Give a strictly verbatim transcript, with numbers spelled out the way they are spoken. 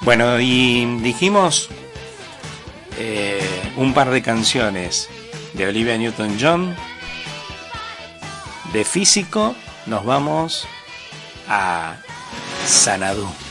Bueno, y dijimos eh, un par de canciones de Olivia Newton-John. De Físico nos vamos a Xanadu.